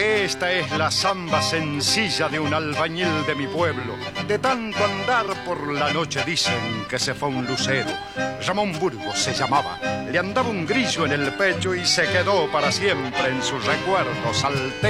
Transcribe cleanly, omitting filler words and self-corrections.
Esta es la samba sencilla de un albañil de mi pueblo. De tanto andar por la noche dicen que se fue un lucero. Ramón Burgos se llamaba. Le andaba un grillo en el pecho y se quedó para siempre en sus recuerdos al